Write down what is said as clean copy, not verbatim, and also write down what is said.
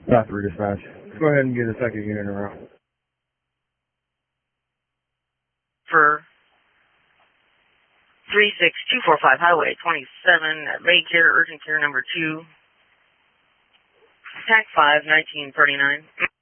South 3 dispatch. Go ahead and get a second unit in a row. For 36245 Highway 27 at Bay Care, urgent care number 2, TAC 5, 1939.